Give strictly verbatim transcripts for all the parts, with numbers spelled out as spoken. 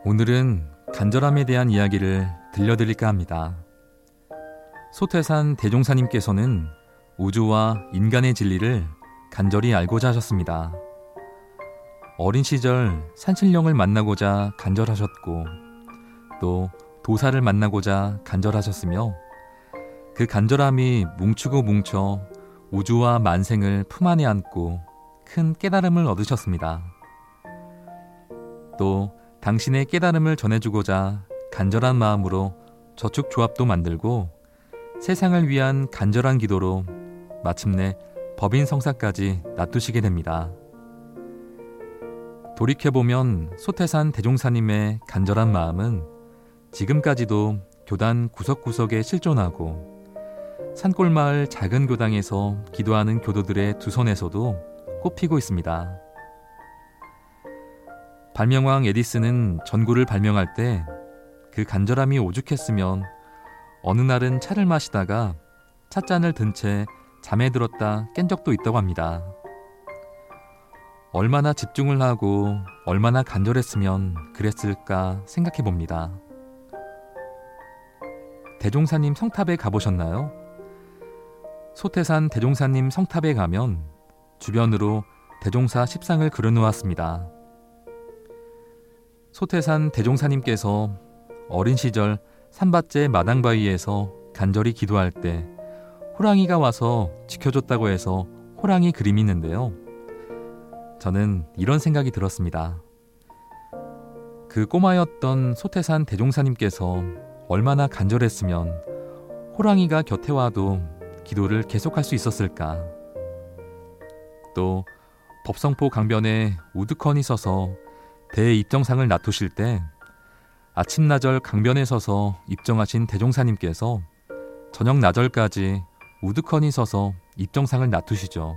오늘은 간절함에 대한 이야기를 들려드릴까 합니다. 소태산 대종사님께서는 우주와 인간의 진리를 간절히 알고자 하셨습니다. 어린 시절 산신령을 만나고자 간절하셨고 또 도사를 만나고자 간절하셨으며 그 간절함이 뭉치고 뭉쳐 우주와 만생을 품 안에 안고 큰 깨달음을 얻으셨습니다. 또 당신의 깨달음을 전해주고자 간절한 마음으로 저축조합도 만들고 세상을 위한 간절한 기도로 마침내 법인성사까지 놔두시게 됩니다. 돌이켜보면 소태산 대종사님의 간절한 마음은 지금까지도 교단 구석구석에 실존하고 산골마을 작은 교당에서 기도하는 교도들의 두 손에서도 꼽히고 있습니다. 발명왕 에디슨은 전구를 발명할 때 그 간절함이 오죽했으면 어느 날은 차를 마시다가 찻잔을 든 채 잠에 들었다 깬 적도 있다고 합니다. 얼마나 집중을 하고 얼마나 간절했으면 그랬을까 생각해 봅니다. 대종사님 성탑에 가보셨나요? 소태산 대종사님 성탑에 가면 주변으로 대종사 십상을 그려놓았습니다. 소태산 대종사님께서 어린 시절 산밭제 마당바위에서 간절히 기도할 때 호랑이가 와서 지켜줬다고 해서 호랑이 그림이 있는데요. 저는 이런 생각이 들었습니다. 그 꼬마였던 소태산 대종사님께서 얼마나 간절했으면 호랑이가 곁에 와도 기도를 계속할 수 있었을까. 또 법성포 강변에 우두커니 서서 대입정상을 놔두실 때 아침나절 강변에 서서 입정하신 대종사님께서 저녁 나절까지 우두커니 서서 입정상을 놔두시죠.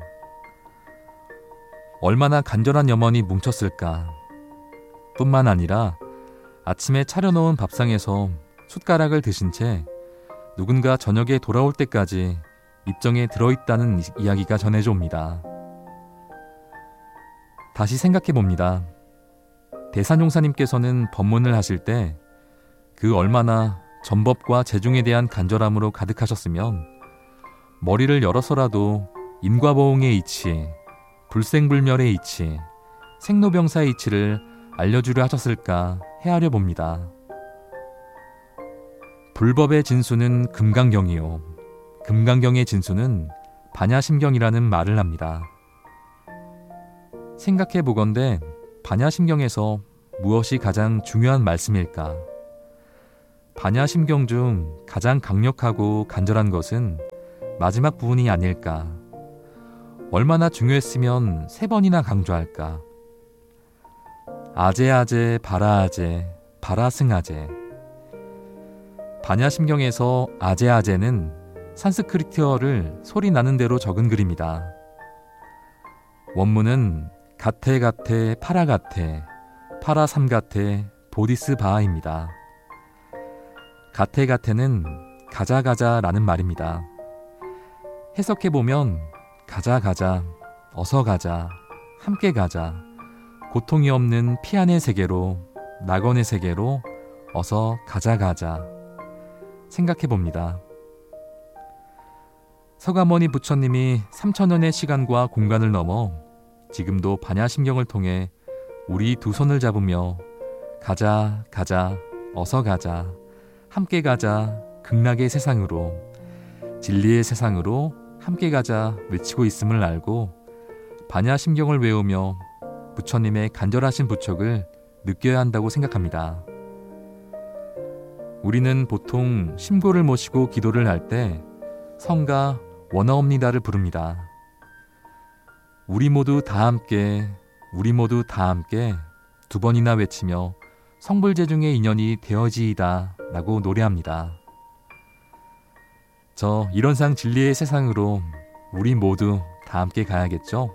얼마나 간절한 염원이 뭉쳤을까. 뿐만 아니라 아침에 차려놓은 밥상에서 숟가락을 드신 채 누군가 저녁에 돌아올 때까지 입정에 들어있다는 이야기가 전해져 옵니다. 다시 생각해봅니다. 대산종사님께서는 법문을 하실 때 그 얼마나 전법과 재중에 대한 간절함으로 가득하셨으면 머리를 열어서라도 인과보응의 이치, 불생불멸의 이치, 생로병사의 이치를 알려주려 하셨을까 헤아려 봅니다. 불법의 진수는 금강경이요, 금강경의 진수는 반야심경이라는 말을 합니다. 생각해 보건대 반야심경에서 무엇이 가장 중요한 말씀일까? 반야심경 중 가장 강력하고 간절한 것은 마지막 부분이 아닐까? 얼마나 중요했으면 세 번이나 강조할까? 아제아제 바라아제 바라승아제. 반야심경에서 아제아제는 산스크리트어를 소리 나는 대로 적은 글입니다. 원문은 가테 가테 파라 가테 파라 삼 가테 보디스 바하입니다. 가테 가테는 가자 가자라는 말입니다. 해석해보면 가자 가자, 어서 가자, 함께 가자, 고통이 없는 피안의 세계로, 낙원의 세계로 어서 가자 가자 생각해봅니다. 서가모니 부처님이 삼천 년의 시간과 공간을 넘어 지금도 반야심경을 통해 우리 두 손을 잡으며 가자 가자, 어서 가자, 함께 가자, 극락의 세상으로, 진리의 세상으로 함께 가자 외치고 있음을 알고 반야심경을 외우며 부처님의 간절하신 부척을 느껴야 한다고 생각합니다. 우리는 보통 심고를 모시고 기도를 할 때 성가 원하옵니다를 부릅니다. 우리 모두 다 함께, 우리 모두 다 함께 두 번이나 외치며 성불재중의 인연이 되어지이다 라고 노래합니다. 저 일원상 진리의 세상으로 우리 모두 다 함께 가야겠죠?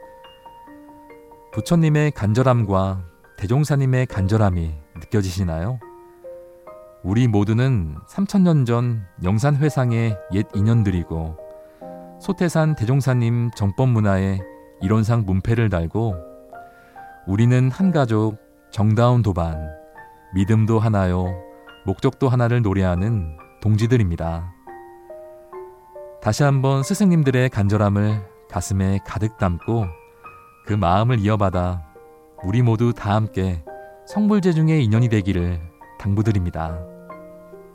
부처님의 간절함과 대종사님의 간절함이 느껴지시나요? 우리 모두는 삼천 년 전 영산회상의 옛 인연들이고 소태산 대종사님 정법문화에 일원상 문패를 달고 우리는 한 가족 정다운 도반 믿음도 하나요, 목적도 하나를 노래하는 동지들입니다. 다시 한번 스승님들의 간절함을 가슴에 가득 담고 그 마음을 이어받아 우리 모두 다 함께 성불재중의 인연이 되기를 당부드립니다.